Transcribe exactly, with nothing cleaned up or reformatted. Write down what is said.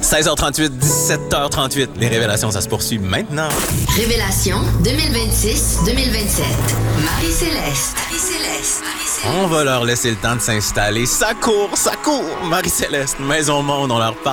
seize heures trente-huit, dix-sept heures trente-huit. Les révélations, ça se poursuit maintenant. Révélation deux mille vingt-six deux mille vingt-sept. Marie-Céleste. Marie-Céleste. Marie-Céleste. On va leur laisser le temps de s'installer. Ça court, ça court. Marie-Céleste, Maison Monde, on leur parle.